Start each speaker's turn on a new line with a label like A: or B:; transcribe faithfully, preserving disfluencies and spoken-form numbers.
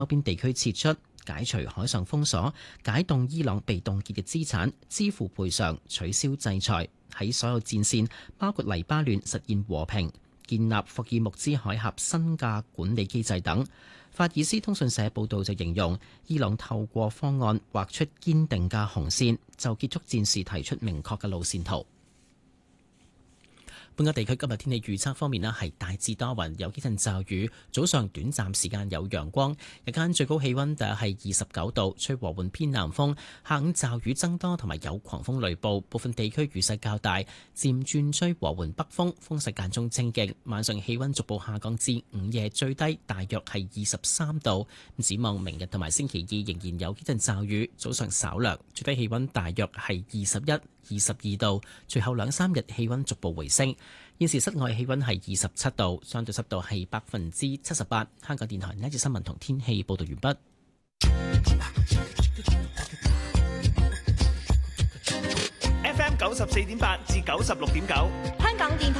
A: 周邊地區撤出，解除海上封鎖，解凍伊朗被凍結嘅資產，支付賠償，取消制裁，喺所有戰線，包括黎巴嫩實現和平，建立霍爾木茲海峽新嘅管理機制等。法爾斯通訊社報導就形容，伊朗透過方案畫出堅定嘅紅線，就結束戰事提出明確嘅路線圖。本港地區今日天氣預測方面呢，係大致多雲，有幾陣驟雨，早上短暫時間有陽光，日間最高氣溫大約係二十九度，吹和緩偏南風。下午驟雨增多，同埋有狂風雷暴，部分地區雨勢較大，漸轉吹和緩北風，風勢間中清勁。晚上氣溫逐步下降至午夜最低大約係二十三度。展望明日同埋星期二仍然有幾陣驟雨，早上稍涼，最低氣溫大約係二十一、二十二度，隨後兩三日氣溫逐步回升。現時室外氣溫係二十七度，相對濕度係百分之七十八。香港電台呢節新聞同天氣報道完畢。
B: F M 九十四點八至九十六點九，
C: 香港電台。